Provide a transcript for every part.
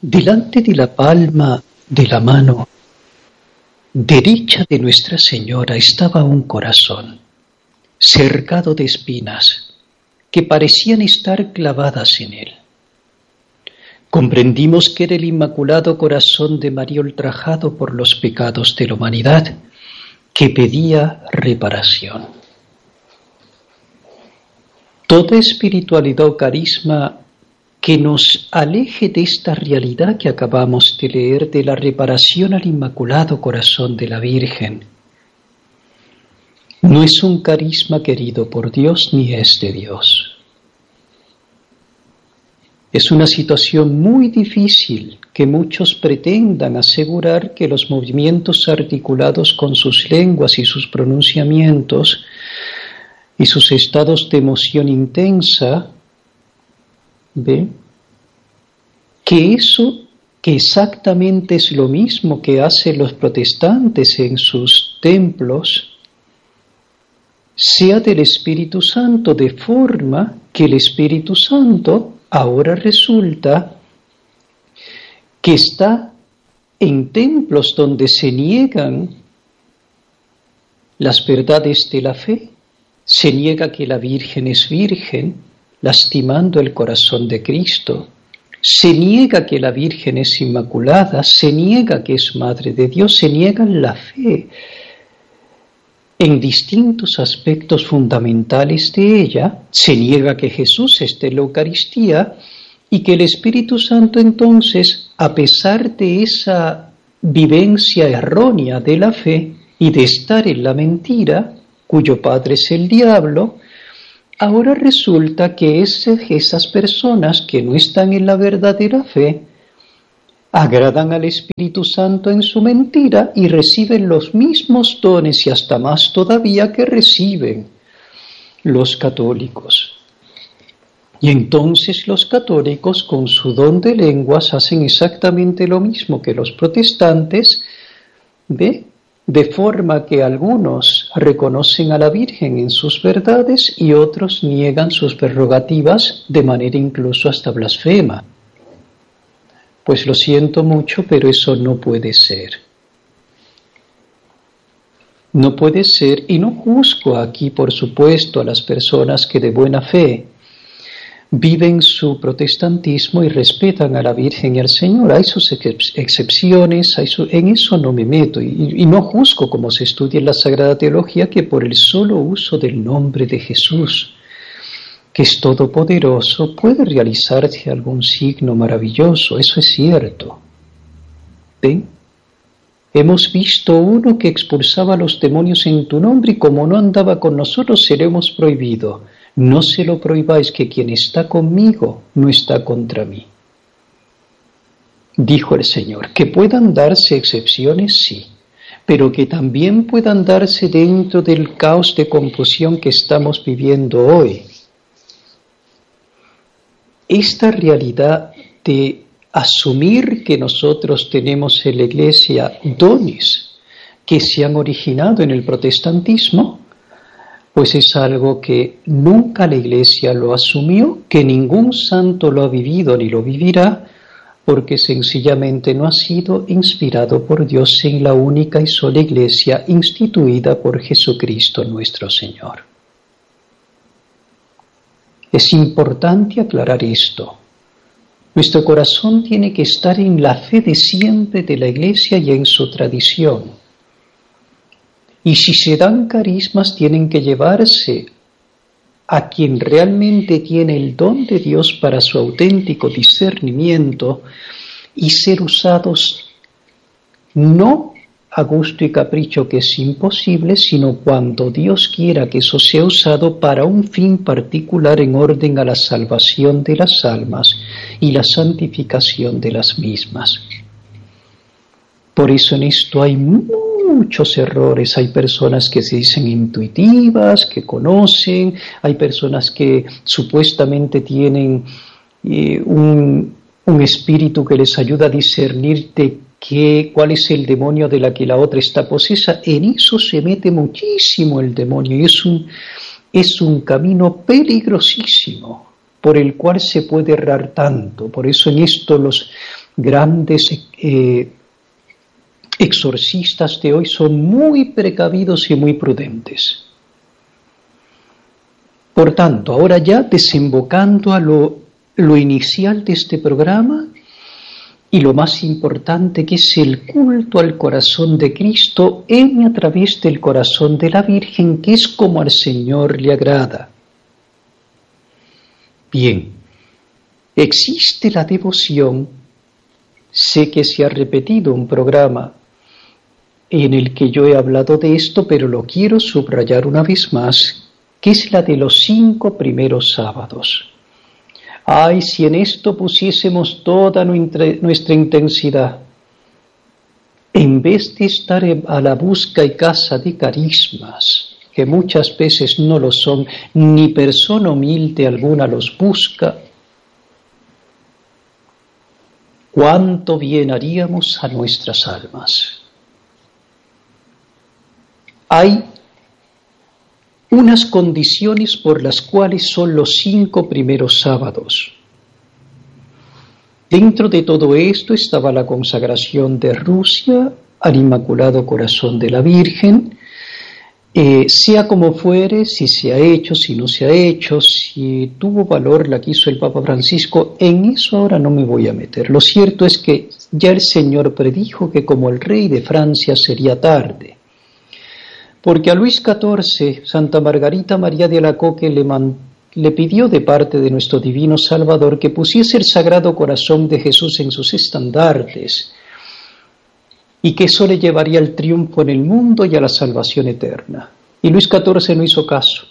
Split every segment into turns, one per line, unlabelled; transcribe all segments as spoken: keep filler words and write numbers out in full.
Delante de la palma de la mano derecha de Nuestra Señora estaba un corazón cercado de espinas que parecían estar clavadas en él. Comprendimos que era el Inmaculado Corazón de María ultrajado por los pecados de la humanidad, que pedía reparación. Toda espiritualidad o carisma que nos aleje de esta realidad que acabamos de leer, de la reparación al Inmaculado Corazón de la Virgen, no es un carisma querido por Dios ni es de Dios. Es una situación muy difícil que muchos pretendan asegurar que los movimientos articulados con sus lenguas y sus pronunciamientos y sus estados de emoción intensa, ¿ve? Que eso, que exactamente es lo mismo que hacen los protestantes en sus templos, sea del Espíritu Santo, de forma que el Espíritu Santo ahora resulta que está en templos donde se niegan las verdades de la fe, se niega que la Virgen es virgen, lastimando el corazón de Cristo, se niega que la Virgen es inmaculada, se niega que es Madre de Dios, se niega la fe en distintos aspectos fundamentales de ella, se niega que Jesús esté en la Eucaristía y que el Espíritu Santo entonces, a pesar de esa vivencia errónea de la fe y de estar en la mentira, cuyo padre es el diablo, ahora resulta que es, esas personas que no están en la verdadera fe agradan al Espíritu Santo en su mentira y reciben los mismos dones y hasta más todavía que reciben los católicos. Y entonces los católicos con su don de lenguas hacen exactamente lo mismo que los protestantes, ¿ve? De forma que algunos reconocen a la Virgen en sus verdades y otros niegan sus prerrogativas de manera incluso hasta blasfema. Pues lo siento mucho, pero eso no puede ser. No puede ser, y no juzgo aquí, por supuesto, a las personas que de buena fe viven su protestantismo y respetan a la Virgen y al Señor. Hay sus excepciones, hay su, en eso no me meto, y, y no juzgo, como se estudia en la Sagrada Teología, que por el solo uso del nombre de Jesús, que es todopoderoso, puede realizarse algún signo maravilloso. Eso es cierto. ¿Ven? Hemos visto uno que expulsaba a los demonios en tu nombre y como no andaba con nosotros, se lo hemos prohibido. No se lo prohibáis, que quien está conmigo no está contra mí. Dijo el Señor. Que puedan darse excepciones, sí, pero que también puedan darse dentro del caos de confusión que estamos viviendo hoy. Esta realidad de asumir que nosotros tenemos en la Iglesia dones que se han originado en el protestantismo, pues es algo que nunca la Iglesia lo asumió, que ningún santo lo ha vivido ni lo vivirá, porque sencillamente no ha sido inspirado por Dios en la única y sola Iglesia instituida por Jesucristo nuestro Señor. Es importante aclarar esto. Nuestro corazón tiene que estar en la fe de siempre de la Iglesia y en su tradición. Y si se dan carismas, tienen que llevarse a quien realmente tiene el don de Dios para su auténtico discernimiento y ser usados no a gusto y capricho, que es imposible, sino cuando Dios quiera que eso sea usado para un fin particular en orden a la salvación de las almas y la santificación de las mismas. Por eso en esto hay muchos errores. Hay personas que se dicen intuitivas, que conocen, hay personas que supuestamente tienen eh, un, un espíritu que les ayuda a discernir de qué, cuál es el demonio de la que la otra está posesa. En eso se mete muchísimo el demonio y es un, es un camino peligrosísimo por el cual se puede errar tanto. Por eso en esto los grandes eh, exorcistas de hoy son muy precavidos y muy prudentes. Por tanto, ahora ya desembocando a lo, lo inicial de este programa y lo más importante, que es el culto al corazón de Cristo en y a través del corazón de la Virgen, que es como al Señor le agrada. Bien, existe la devoción. Sé que se ha repetido un programa en el que yo he hablado de esto, pero lo quiero subrayar una vez más, que es la de los cinco primeros sábados. Ay, si en esto pusiésemos toda nuestra intensidad, en vez de estar a la busca y caza de carismas, que muchas veces no lo son, ni persona humilde alguna los busca, cuánto bien haríamos a nuestras almas. Hay unas condiciones por las cuales son los cinco primeros sábados. Dentro de todo esto estaba la consagración de Rusia al Inmaculado Corazón de la Virgen, eh, sea como fuere, si se ha hecho, si no se ha hecho, si tuvo valor la que hizo el Papa Francisco, en eso ahora no me voy a meter. Lo cierto es que ya el Señor predijo que como el rey de Francia sería tarde, porque a Luis catorce, Santa Margarita María de Alacoque le, man, le pidió de parte de nuestro divino Salvador que pusiese el Sagrado Corazón de Jesús en sus estandartes y que eso le llevaría al triunfo en el mundo y a la salvación eterna. Y Luis catorce no hizo caso.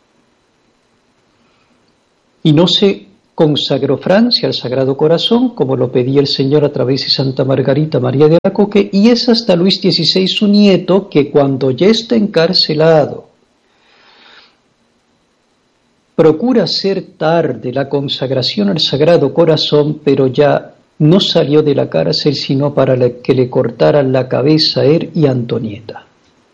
Y no se consagró Francia al Sagrado Corazón, como lo pedía el Señor a través de Santa Margarita María de Alacoque, y es hasta Luis dieciséis, su nieto, que cuando ya está encarcelado, procura hacer tarde la consagración al Sagrado Corazón, pero ya no salió de la cárcel sino para que le cortaran la cabeza a él y a Antonieta,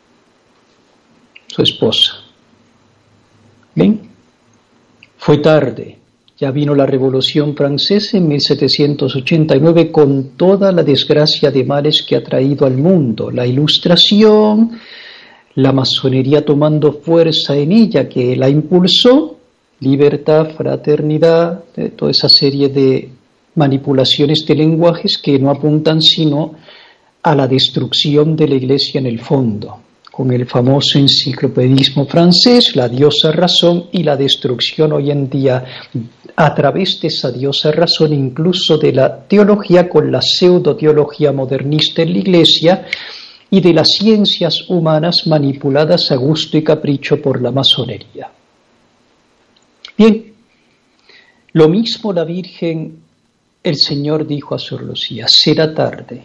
su esposa. ¿Ven? Fue tarde. Ya vino la Revolución Francesa en mil setecientos ochenta y nueve con toda la desgracia de males que ha traído al mundo. La Ilustración, la masonería tomando fuerza en ella que la impulsó, libertad, fraternidad, toda esa serie de manipulaciones de lenguajes que no apuntan sino a la destrucción de la Iglesia en el fondo, con el famoso enciclopedismo francés, la diosa razón y la destrucción hoy en día a través de esa diosa razón, incluso de la teología con la pseudo-teología modernista en la Iglesia y de las ciencias humanas manipuladas a gusto y capricho por la masonería. Bien, lo mismo la Virgen, el Señor dijo a Sor Lucía, será tarde.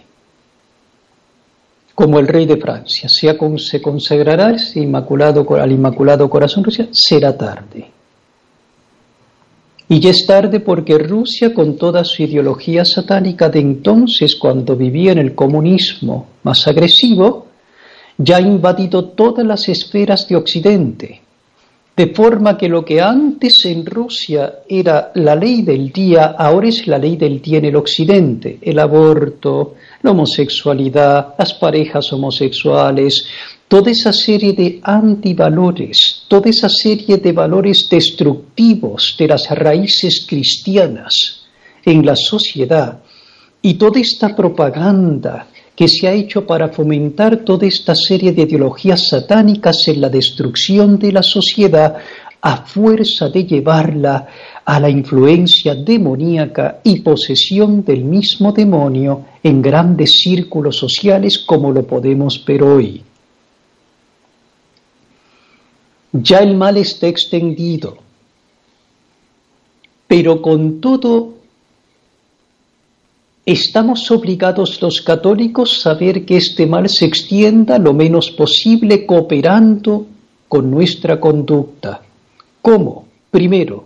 Como el rey de Francia, sea con, se consagrará al Inmaculado, al Inmaculado Corazón de Rusia, será tarde. Y ya es tarde porque Rusia, con toda su ideología satánica de entonces, cuando vivía en el comunismo más agresivo, ya ha invadido todas las esferas de Occidente, de forma que lo que antes en Rusia era la ley del día, ahora es la ley del día en el Occidente, el aborto, la homosexualidad, las parejas homosexuales, toda esa serie de antivalores, toda esa serie de valores destructivos de las raíces cristianas en la sociedad y toda esta propaganda que se ha hecho para fomentar toda esta serie de ideologías satánicas en la destrucción de la sociedad a fuerza de llevarla a la influencia demoníaca y posesión del mismo demonio en grandes círculos sociales como lo podemos ver hoy. Ya el mal está extendido, pero con todo estamos obligados los católicos a saber que este mal se extienda lo menos posible cooperando con nuestra conducta. ¿Cómo? Primero,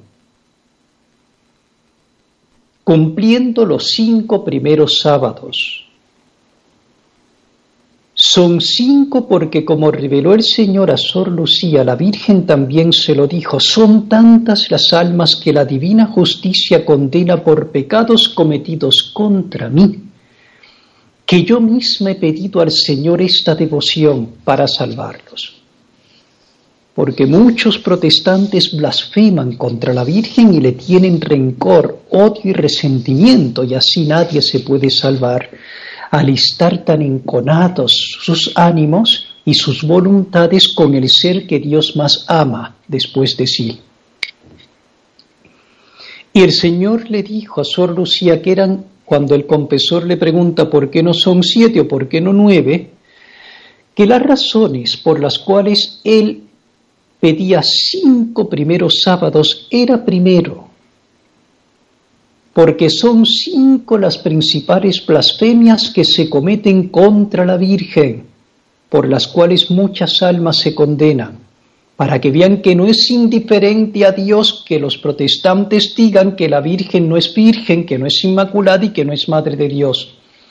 cumpliendo los cinco primeros sábados. Son cinco porque, como reveló el Señor a Sor Lucía, la Virgen también se lo dijo, son tantas las almas que la divina justicia condena por pecados cometidos contra mí, que yo misma he pedido al Señor esta devoción para salvarlos. Porque muchos protestantes blasfeman contra la Virgen y le tienen rencor, odio y resentimiento, y así nadie se puede salvar al estar tan enconados sus ánimos y sus voluntades con el ser que Dios más ama después de sí. Y el Señor le dijo a Sor Lucía que eran, cuando el confesor le pregunta por qué no son siete o por qué no nueve, que las razones por las cuales él pedía cinco primeros sábados era primero, porque son cinco las principales blasfemias que se cometen contra la Virgen, por las cuales muchas almas se condenan, para que vean que no es indiferente a Dios que los protestantes digan que la Virgen no es virgen, que no es inmaculada y que no es madre de Dios.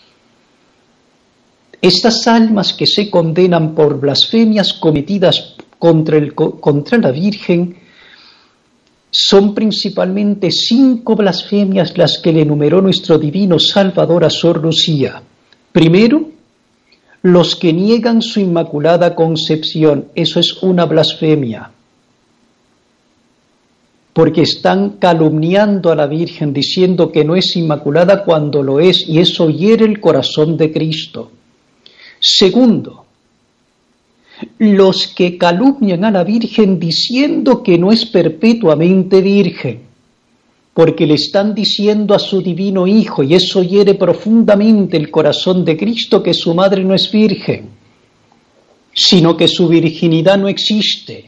Estas almas que se condenan por blasfemias cometidas contra, el, contra la Virgen son principalmente cinco blasfemias las que le enumeró nuestro divino Salvador a Sor Lucía. Primero, los que niegan su inmaculada concepción, eso es una blasfemia, porque están calumniando a la Virgen diciendo que no es inmaculada cuando lo es, y eso hiere el corazón de Cristo. Segundo, los que calumnian a la Virgen diciendo que no es perpetuamente virgen, porque le están diciendo a su divino Hijo, y eso hiere profundamente el corazón de Cristo, que su madre no es virgen, sino que su virginidad no existe,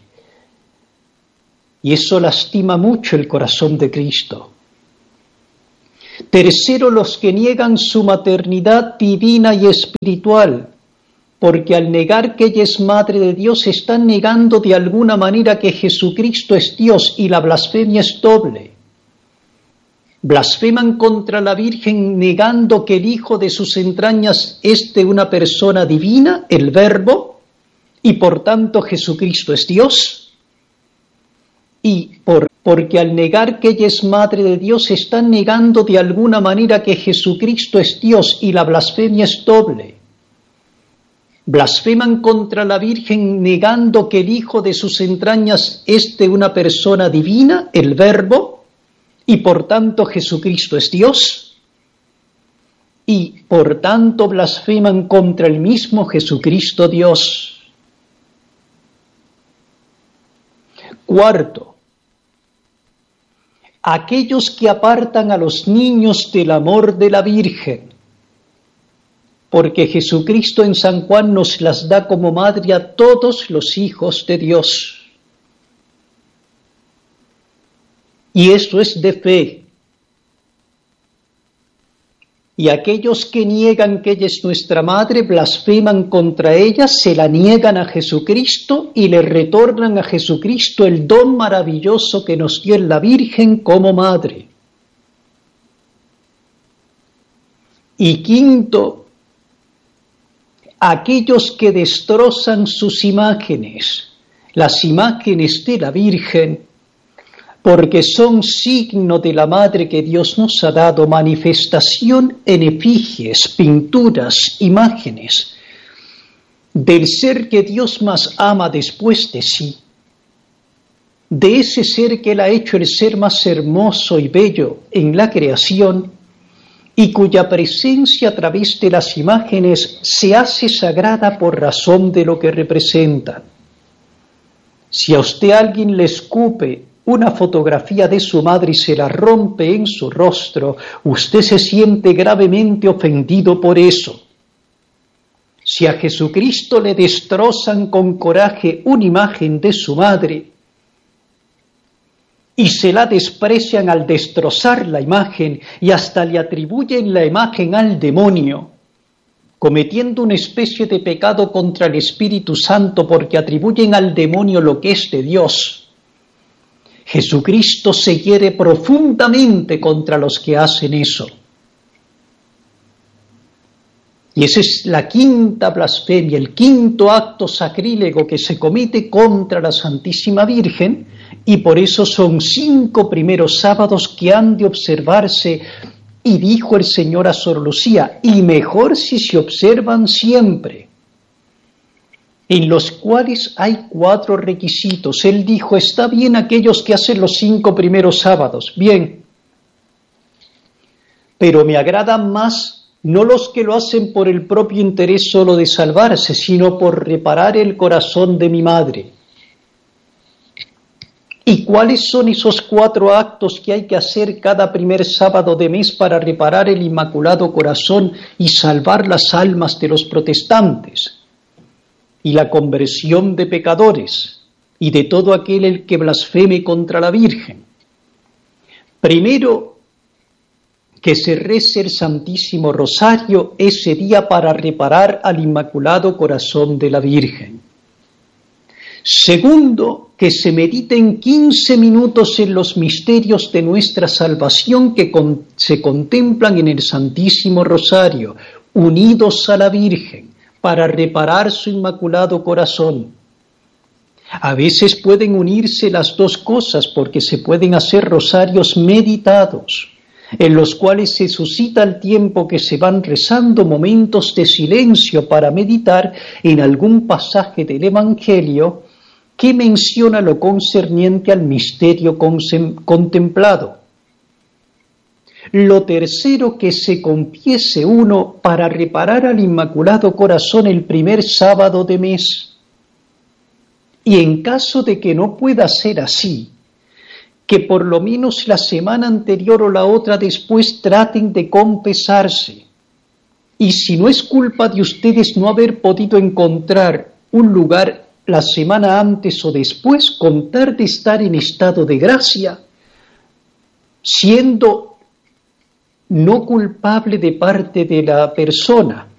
y eso lastima mucho el corazón de Cristo. Tercero, los que niegan su maternidad divina y espiritual, porque al negar que ella es madre de Dios, están negando de alguna manera que Jesucristo es Dios, y la blasfemia es doble. Blasfeman contra la Virgen negando que el Hijo de sus entrañas es de una persona divina, el Verbo, y por tanto Jesucristo es Dios. Y por, porque al negar que ella es madre de Dios, están negando de alguna manera que Jesucristo es Dios, y la blasfemia es doble. Blasfeman contra la Virgen negando que el Hijo de sus entrañas es de una persona divina, el Verbo, y por tanto Jesucristo es Dios. Y por tanto blasfeman contra el mismo Jesucristo Dios. Cuarto, aquellos que apartan a los niños del amor de la Virgen, porque Jesucristo en San Juan nos las da como madre a todos los hijos de Dios. Y esto es de fe. Y aquellos que niegan que ella es nuestra madre, blasfeman contra ella, se la niegan a Jesucristo y le retornan a Jesucristo el don maravilloso que nos dio la Virgen como madre. Y quinto, aquellos que destrozan sus imágenes, las imágenes de la Virgen, porque son signo de la Madre que Dios nos ha dado, manifestación en efigies, pinturas, imágenes, del ser que Dios más ama después de sí, de ese ser que Él ha hecho el ser más hermoso y bello en la creación, y cuya presencia a través de las imágenes se hace sagrada por razón de lo que representan. Si a usted alguien le escupe una fotografía de su madre y se la rompe en su rostro, usted se siente gravemente ofendido por eso. Si a Jesucristo le destrozan con coraje una imagen de su madre, y se la desprecian al destrozar la imagen y hasta le atribuyen la imagen al demonio, cometiendo una especie de pecado contra el Espíritu Santo porque atribuyen al demonio lo que es de Dios. Jesucristo se hiere profundamente contra los que hacen eso. Y esa es la quinta blasfemia, el quinto acto sacrílego que se comete contra la Santísima Virgen, y por eso son cinco primeros sábados que han de observarse. Y dijo el Señor a Sor Lucía, y mejor si se observan siempre, en los cuales hay cuatro requisitos. Él dijo, está bien aquellos que hacen los cinco primeros sábados, bien, pero me agradan más no los que lo hacen por el propio interés solo de salvarse, sino por reparar el corazón de mi madre. ¿Y cuáles son esos cuatro actos que hay que hacer cada primer sábado de mes para reparar el Inmaculado Corazón y salvar las almas de los protestantes? Y la conversión de pecadores y de todo aquel el que blasfeme contra la Virgen. Primero, que se rece el Santísimo Rosario ese día para reparar al Inmaculado Corazón de la Virgen. Segundo, que se mediten quince minutos en los misterios de nuestra salvación que con, se contemplan en el Santísimo Rosario, unidos a la Virgen, para reparar su Inmaculado Corazón. A veces pueden unirse las dos cosas porque se pueden hacer rosarios meditados, en los cuales se suscita al tiempo que se van rezando momentos de silencio para meditar en algún pasaje del Evangelio que menciona lo concerniente al misterio contemplado. Lo tercero, que se confiese uno para reparar al Inmaculado Corazón el primer sábado de mes. Y en caso de que no pueda ser así, que por lo menos la semana anterior o la otra después traten de confesarse. Y si no es culpa de ustedes no haber podido encontrar un lugar la semana antes o después, contar de estar en estado de gracia, siendo no culpable de parte de la persona,